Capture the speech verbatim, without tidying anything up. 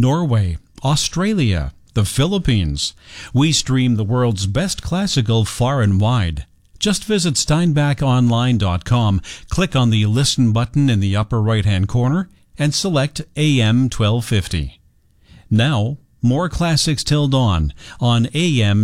Norway, Australia, the Philippines. We stream the world's best classical far and wide. Just visit steinbach online dot com, click on the Listen button in the upper right-hand corner, and select A M twelve fifty. Now, more classics till dawn on A M